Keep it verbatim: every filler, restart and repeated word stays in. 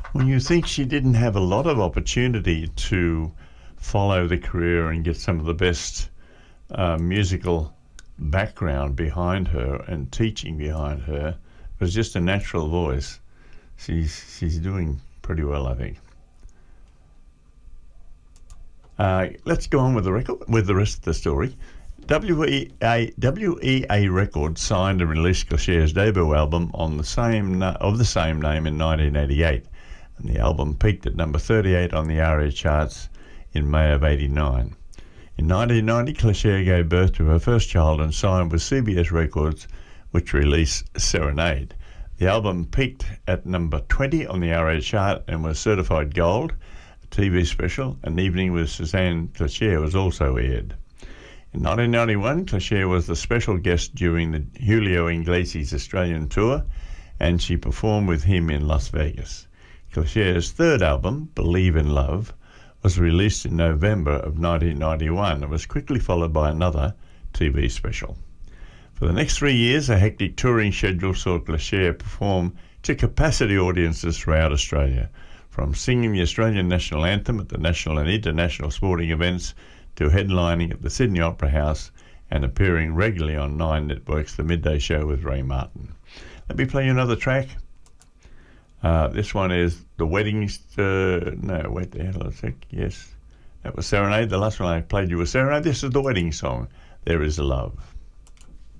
Well, you think she didn't have a lot of opportunity to follow the career and get some of the best uh, musical background behind her and teaching behind her. It was just a natural voice. She's she's doing pretty well, I think. Uh, let's go on with the record with the rest of the story. W E A W E A Records signed and released Clasher's debut album on the same of the same name in nineteen eighty-eight, and the album peaked at number thirty-eight on the A R I A charts in May of eighty-nine. In nineteen ninety, Clasher gave birth to her first child and signed with C B S Records, which released Serenade. The album peaked at number twenty on the A R I A chart and was certified gold. A T V special, An Evening with Suzanne Clasher, was also aired. In nineteen ninety-one, Clasher was the special guest during the Julio Iglesias Australian tour, and she performed with him in Las Vegas. Clasher's third album, Believe in Love, was released in November of nineteen ninety-one and was quickly followed by another T V special. For the next three years, a hectic touring schedule saw Clasher perform to capacity audiences throughout Australia, from singing the Australian national anthem at the national and international sporting events to headlining at the Sydney Opera House and appearing regularly on Nine Network's The Midday Show with Ray Martin. Let me play you another track. Uh, this one is The Wedding... Uh, no, wait the hell a sec. Yes, that was Serenade. The last one I played you was Serenade. This is The Wedding Song, There Is a Love.